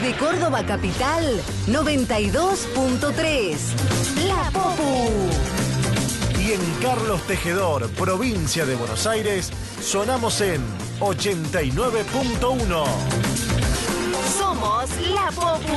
Desde Córdoba Capital, 92.3. La Popu. Y en Carlos Tejedor, provincia de Buenos Aires, sonamos en 89.1. Somos La Popu.